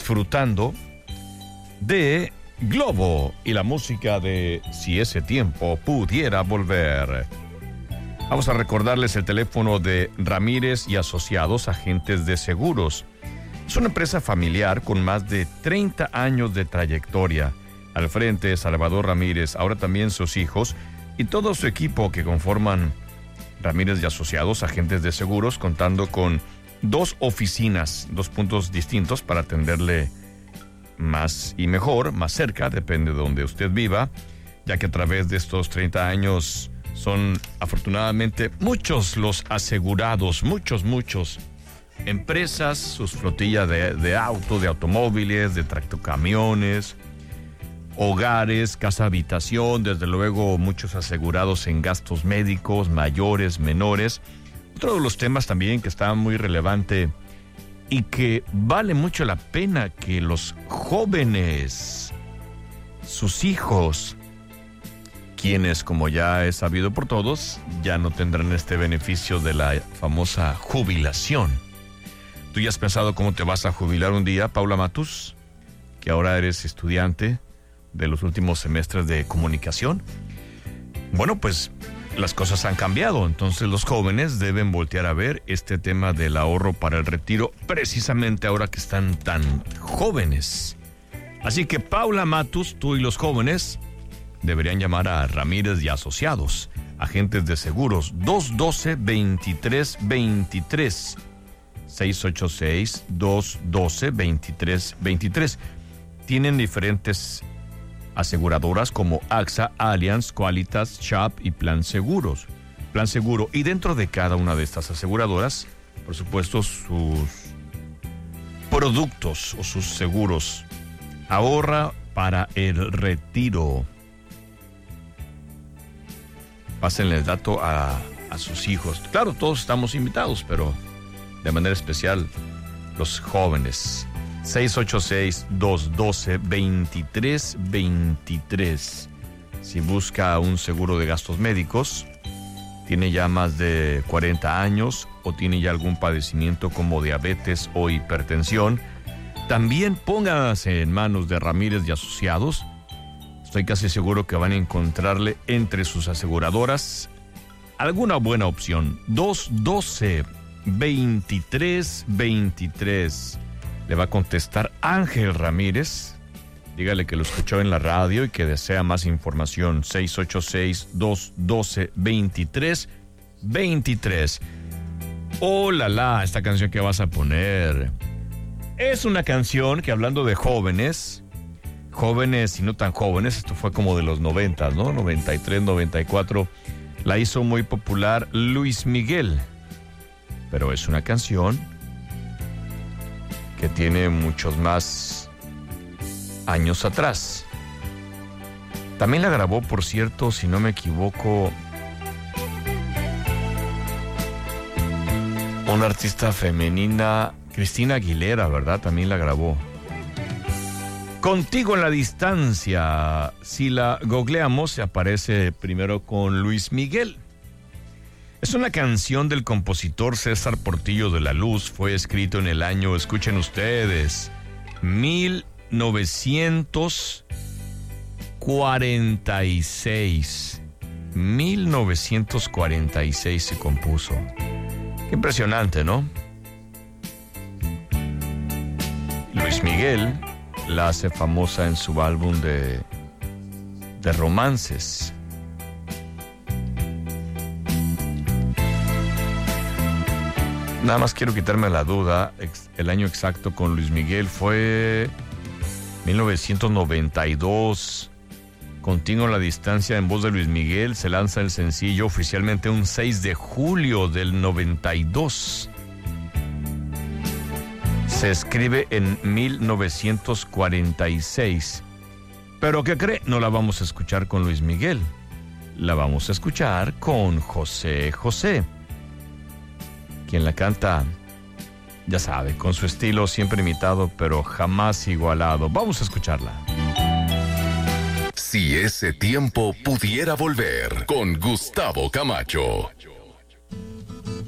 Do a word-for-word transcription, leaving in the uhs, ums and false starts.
disfrutando de Globo y la música de Si ese tiempo pudiera volver. Vamos a recordarles el teléfono de Ramírez y Asociados, agentes de seguros. Es una empresa familiar con más de treinta años de trayectoria. Al frente, Salvador Ramírez, ahora también sus hijos y todo su equipo que conforman Ramírez y Asociados, agentes de seguros, contando con dos oficinas, dos puntos distintos para atenderle más y mejor, más cerca, depende de donde usted viva, ya que a través de estos treinta años son afortunadamente muchos los asegurados, muchos, muchos. Empresas, sus flotillas de, de autos, de automóviles, de tractocamiones, hogares, casa habitación, desde luego muchos asegurados en gastos médicos, mayores, menores. Otro de los temas también que está muy relevante y que vale mucho la pena que los jóvenes, sus hijos, quienes, como ya es sabido por todos, ya no tendrán este beneficio de la famosa jubilación. ¿Tú ya has pensado cómo te vas a jubilar un día, Paula Matus, que ahora eres estudiante de los últimos semestres de comunicación? Bueno, pues las cosas han cambiado, entonces los jóvenes deben voltear a ver este tema del ahorro para el retiro, precisamente ahora que están tan jóvenes. Así que Paula Matus, tú y los jóvenes deberían llamar a Ramírez y Asociados, agentes de seguros, dos uno dos, veintitrés veintitrés, seis ocho seis, dos uno dos, veintitrés veintitrés. Tienen diferentes aseguradoras como AXA, Allianz, Qualitas, Sharp y Plan Seguros. Plan Seguro. Y dentro de cada una de estas aseguradoras, por supuesto, sus productos o sus seguros. Ahorra para el retiro. Pásenle el dato a, a sus hijos. Claro, todos estamos invitados, pero de manera especial los jóvenes. seis ocho seis, dos uno dos, veintitrés veintitrés. Si busca un seguro de gastos médicos, tiene ya más de cuarenta años o tiene ya algún padecimiento como diabetes o hipertensión, también póngase en manos de Ramírez y Asociados. Estoy casi seguro que van a encontrarle entre sus aseguradoras alguna buena opción. dos uno dos, veintitrés veintitrés. Le va a contestar Ángel Ramírez. Dígale que lo escuchó en la radio y que desea más información. seis ocho seis, dos uno dos, veintitrés veintitrés. Oh, la la, esta canción que vas a poner es una canción que, hablando de jóvenes, jóvenes y no tan jóvenes, esto fue como de los noventas, ¿no? noventa y tres, noventa y cuatro, la hizo muy popular Luis Miguel. Pero es una canción que tiene muchos más años atrás. También la grabó, por cierto, si no me equivoco, una artista femenina, Cristina Aguilera, ¿verdad? También la grabó. Contigo en la distancia. Si la googleamos, se aparece primero con Luis Miguel. Es una canción del compositor César Portillo de la Luz. Fue escrito en el año, escuchen ustedes, mil novecientos cuarenta y seis. mil novecientos cuarenta y seis se compuso. Qué impresionante, ¿no? Luis Miguel la hace famosa en su álbum de, de romances. Nada más quiero quitarme la duda. El año exacto con Luis Miguel fue mil novecientos noventa y dos. Contigo en la distancia, en voz de Luis Miguel, se lanza el sencillo oficialmente un seis de julio del noventa y dos. Se escribe en mil novecientos cuarenta y seis. Pero ¿qué cree? No la vamos a escuchar con Luis Miguel. La vamos a escuchar con José José, quien la canta, ya sabe, con su estilo siempre imitado, pero jamás igualado. Vamos a escucharla. Si ese tiempo pudiera volver, con Gustavo Camacho.